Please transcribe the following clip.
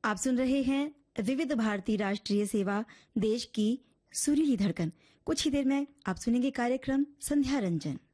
आप सुन रहे हैं विविध भारती राष्ट्रीय सेवा, देश की सुरीली धड़कन। कुछ ही देर में आप सुनेंगे कार्यक्रम संध्या रंजन।